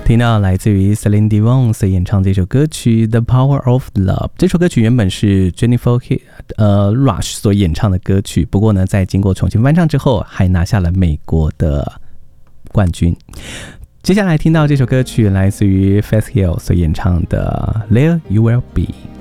听到来自于 Celine Dion 所演唱这首歌曲 The Power of Love。 这首歌曲原本是 Jennifer Rush 所演唱的歌曲，不过呢在经过重新翻唱之后还拿下了美国的冠军。接下来听到这首歌曲来自于 Faith Hill 所演唱的 There You Will Be。